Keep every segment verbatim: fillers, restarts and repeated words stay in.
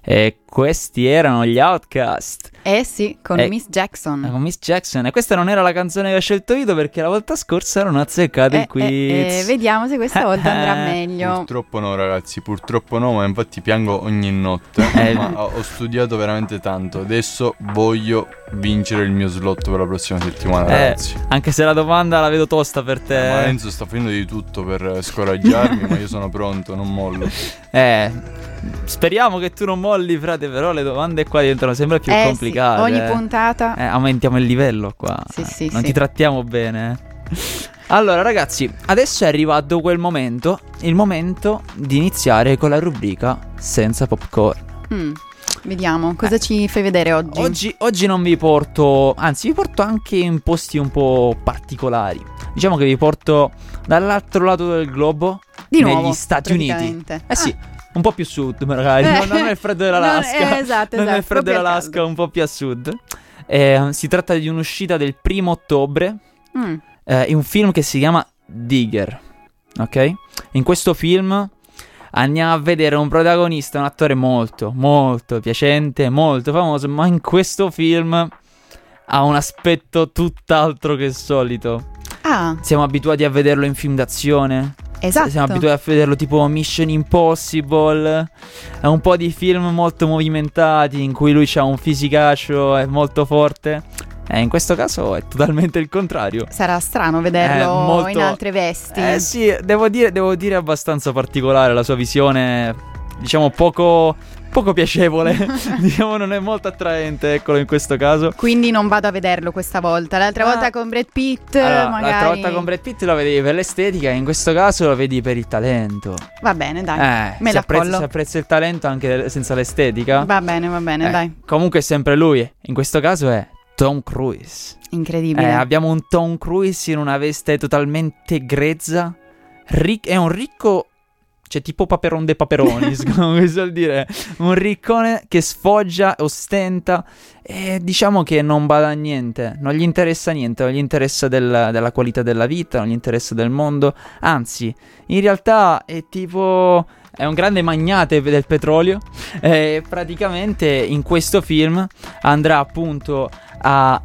E questi erano gli Outkast. Eh sì, con Eh, Miss Jackson. Con Miss Jackson. E questa non era la canzone che ha scelto Vito, perché la volta scorsa non ha azzeccato Eh, il quiz. eh, eh, vediamo se questa volta andrà meglio. Purtroppo no, ragazzi, purtroppo no, ma infatti piango ogni notte. Eh. Ma ho, ho studiato veramente tanto. Adesso voglio vincere il mio slot per la prossima settimana, Eh, ragazzi. anche se la domanda la vedo tosta per te. Eh, ma Enzo sta facendo di tutto per scoraggiarmi, ma io sono pronto, non mollo. Eh, speriamo che tu non molli, frate, però le domande qua diventano sempre più Eh sì, complicate. ogni eh. puntata. Eh, aumentiamo il livello qua. Sì, sì, non sì. ti trattiamo bene. eh. Allora, ragazzi, adesso è arrivato quel momento, il momento di iniziare con la rubrica Senza Popcorn. Mm, Vediamo, cosa ci fai vedere oggi? Oggi, oggi non vi porto, anzi vi porto anche in posti un po' particolari. Diciamo che vi porto dall'altro lato del globo, Di nuovo, negli Stati Uniti. praticamente. Eh sì, Ah. un po' più sud magari, Eh, non, non nel freddo dell'Alaska. non- eh, esatto, non nel esatto, freddo proprio al dell'Alaska, caldo. un po' più a sud. Eh, si tratta di un'uscita del primo ottobre, Mm. eh, in un film che si chiama Digger, ok? In questo film andiamo a vedere un protagonista, un attore molto, molto piacente, molto famoso, ma in questo film ha un aspetto tutt'altro che solito. Ah, Siamo abituati a vederlo in film d'azione. esatto. Siamo abituati a vederlo tipo Mission Impossible. È un po' di film molto movimentati in cui lui ha un fisicaccio, è molto forte. E in questo caso è totalmente il contrario. Sarà strano vederlo È molto- in altre vesti. Eh sì, devo dire, devo dire abbastanza particolare la sua visione, diciamo poco, poco piacevole. Diciamo non è molto attraente, eccolo in questo caso. Quindi non vado a vederlo questa volta. L'altra Ah. volta con Brad Pitt, Allora, magari. l'altra volta con Brad Pitt lo vedevi per l'estetica, in questo caso lo vedi per il talento. Va bene, dai. Eh, Me si la apprezza, collo. si apprezza il talento anche senza l'estetica. Va bene, va bene, Eh, dai. Comunque è sempre lui. In questo caso è Tom Cruise. Incredibile. Eh, abbiamo un Tom Cruise in una veste totalmente grezza. Ric- è un ricco, cioè tipo Paperon de Paperonis, come si vuol dire. Un riccone che sfoggia, ostenta e diciamo che non bada a niente. Non gli interessa niente, non gli interessa del- della qualità della vita, non gli interessa del mondo. Anzi, in realtà è tipo... È un grande magnate del petrolio e praticamente in questo film andrà appunto a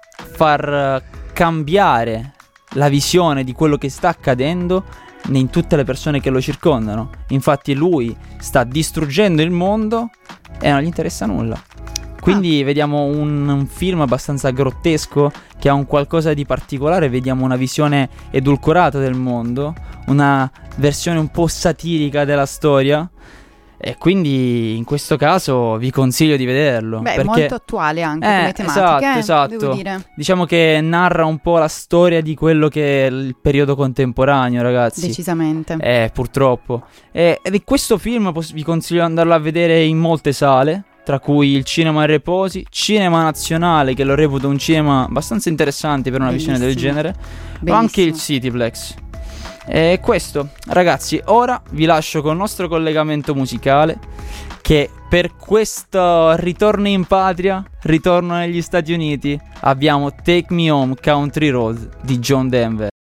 far cambiare la visione di quello che sta accadendo in tutte le persone che lo circondano. Infatti lui sta distruggendo il mondo e non gli interessa nulla. Quindi vediamo un, un film abbastanza grottesco che ha un qualcosa di particolare, vediamo una visione edulcorata del mondo, una versione un po' satirica della storia e quindi in questo caso vi consiglio di vederlo. Beh, perché molto attuale anche Eh, come tematica, esatto, eh, esatto. devo dire. diciamo che narra un po' la storia di quello che è il periodo contemporaneo, ragazzi. Decisamente. Eh, purtroppo. E ed in questo film pos- vi consiglio di andarlo a vedere in molte sale, tra cui il Cinema Reposi, Cinema Nazionale, che lo reputo un cinema abbastanza interessante per una visione del Bellissimo. genere, ma anche il Bellissimo. Cityplex. E questo, ragazzi, ora vi lascio con il nostro collegamento musicale, che per questo ritorno in patria, ritorno negli Stati Uniti, abbiamo Take Me Home Country Road di John Denver.